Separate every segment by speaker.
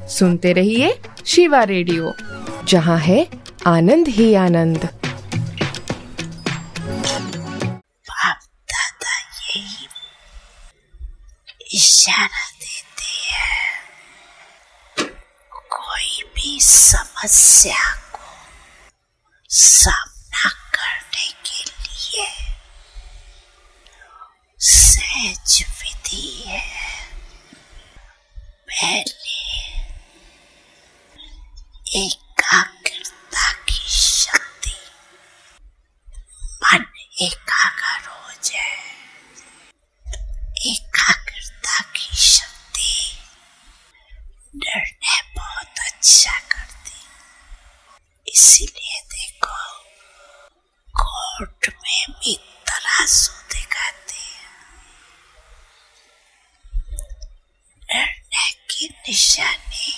Speaker 1: सुनते रहिए शिवा रेडियो, जहाँ है आनंद ही आनंद।
Speaker 2: बाप दादा यही इशारा देते हैं, कोई भी समस्या को सामना करने के लिए सहज विधि है। पहले एकाग्रता की शक्ति, मन एकाग्र हो जाए। एकाग्रता की शक्ति निर्णय बहुत अच्छा करती, इसीलिए देखो कोर्ट में भी तराजू दिखाते हैं। निर्णय की निशानी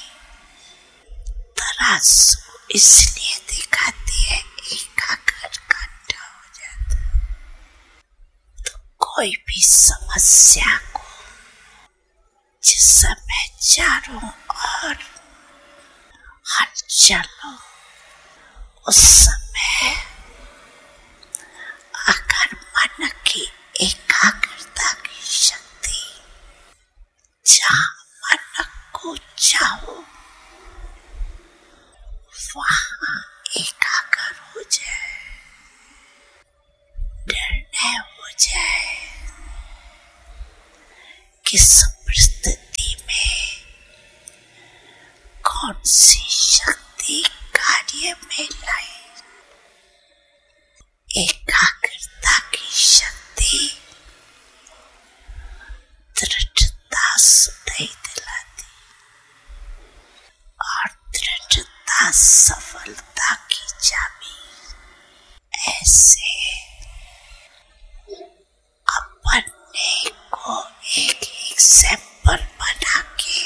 Speaker 2: तराजू इसलिए दिखाती है, एकाग्र कंठा हो जाता। तो कोई भी समस्या को जिस समय चारों ओर हलचल हो, उस समय अगर मन की एकाग्रता की शक्ति जहाँ मन को चाहो वहाँ एकाग्र हो जाए, निर्णय हो जाए किस परिस्थिति में कौन सी शक्ति कार्य में लाए। एकाग्रता की शक्ति दृढ़ता सुनाई दिलाती और दृढ़ता सफलता की चाबी। ऐसे अपने को एक एग्जाम्पल बना के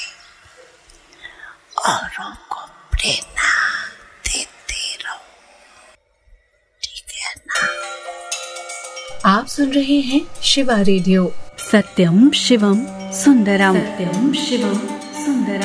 Speaker 2: औरों को प्रेरणा देते रहो, ठीक है ना।
Speaker 1: आप सुन रहे हैं शिवा रेडियो।
Speaker 3: सत्यम शिवम सुंदरम। सत्यम शिवम सुंदरम।